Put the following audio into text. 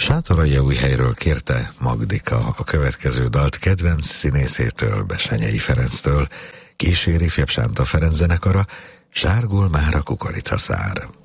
Sátoraljaújhelyről kérte Magdika a következő dalt kedvenc színészétől, Bessenyei Ferenctől, kíséri Ifjabb Sánta Ferenc zenekara, Sárgul már a kukoricaszár.